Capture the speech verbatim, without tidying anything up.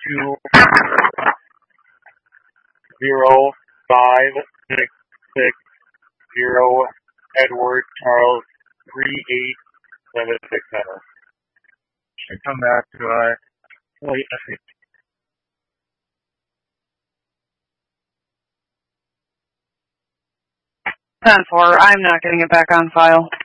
two zero five six six zero Edward Charles three eight seven six seven. Should come back to uh wait a second. ten four, I'm not getting it back on file.